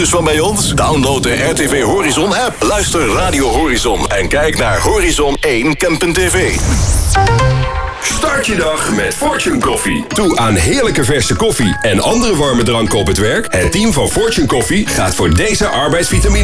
dus van bij ons? Download de RTV Horizon app. Luister Radio Horizon en kijk naar Horizon 1 Campen.tv. Start je dag met Fortune Koffie. Toe aan heerlijke verse koffie en andere warme dranken op het werk. Het team van Fortune Koffie gaat voor deze arbeidsvitamine